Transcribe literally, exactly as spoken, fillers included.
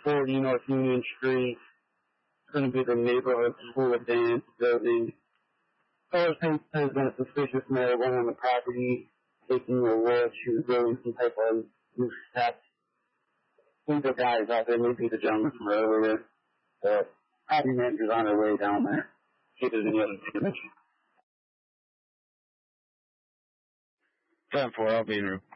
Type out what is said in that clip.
forty North Union Street. It's going to be the neighborhood school dance building. Solar says there's been a suspicious marijuana on the property, taking a look. She was doing some type of loose steps. I think the guys out there, maybe the gentleman from earlier. The property manager's on their way down there. See if there's any other damage. ten four, I'll be in room.